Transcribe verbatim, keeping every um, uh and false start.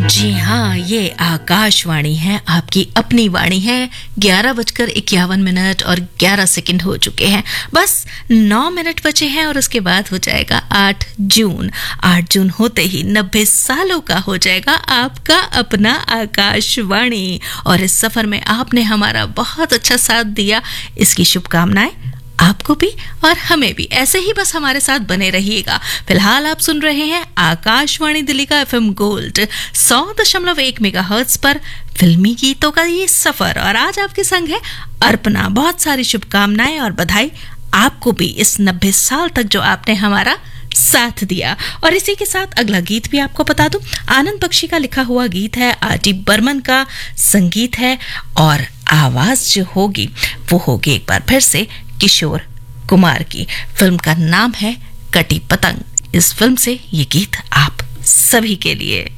जी हाँ, ये आकाशवाणी है, आपकी अपनी वाणी है। ग्यारह बजकर इक्यावन मिनट और ग्यारह सेकंड हो चुके हैं। बस नौ मिनट बचे हैं और उसके बाद हो जाएगा आठ जून। आठ जून होते ही नब्बे सालों का हो जाएगा आपका अपना आकाशवाणी। और इस सफर में आपने हमारा बहुत अच्छा साथ दिया, इसकी शुभकामनाएं आपको भी और हमें भी। ऐसे ही बस हमारे साथ बने रहिएगा। फिलहाल आप सुन रहे हैं आकाशवाणी दिल्ली का एफएम गोल्ड सौ दशमलव एक मेगाहर्ट्ज पर फिल्मी गीतों का ये सफर। और आज आपके संग है अर्पणा। बहुत सारी शुभकामनाएं और बधाई आपको भी इस नब्बे साल तक जो आपने हमारा साथ दिया। और इसी के साथ अगला गीत भी आपको बता दूं, आनंद बख्शी का लिखा हुआ गीत है, आर डी बर्मन का संगीत है और आवाज जो होगी वो होगी एक बार फिर से किशोर कुमार की। फिल्म का नाम है कटी पतंग। इस फिल्म से ये गीत आप सभी के लिए।